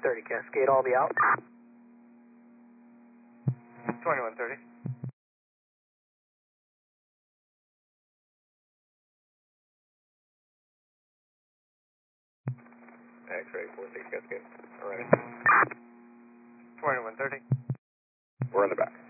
30 Cascade, I'll be out. 2130. X-ray 46 Cascade. All right. 2130. We're in the back.